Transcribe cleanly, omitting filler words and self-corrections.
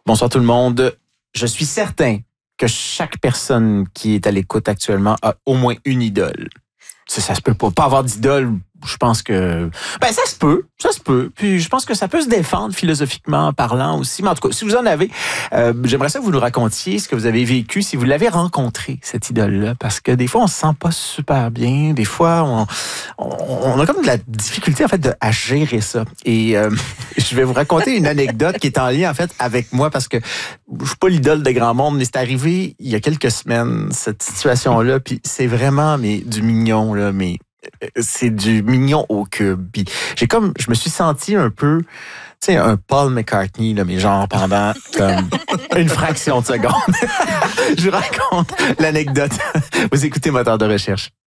Bonsoir tout le monde. Je suis certain que chaque personne qui est à l'écoute actuellement a au moins une idole. Ça se peut pas avoir d'idole. Je pense que ça se peut. Puis je pense que ça peut se défendre philosophiquement parlant aussi. Mais en tout cas, si vous en avez, j'aimerais ça que vous nous racontiez ce que vous avez vécu, si vous l'avez rencontré, cette idole-là, parce que des fois on se sent pas super bien, des fois on a comme de la difficulté en fait à gérer ça. Et je vais vous raconter une anecdote qui est en lien en fait avec moi parce que je suis pas l'idole de grand monde, mais c'est arrivé il y a quelques semaines cette situation-là, puis c'est vraiment du mignon là, mais c'est du mignon au cube. Puis je me suis senti un peu, tu sais, un Paul McCartney, là, mais genre pendant comme une fraction de seconde. Je vous raconte l'anecdote. Vous écoutez Moteur de recherche.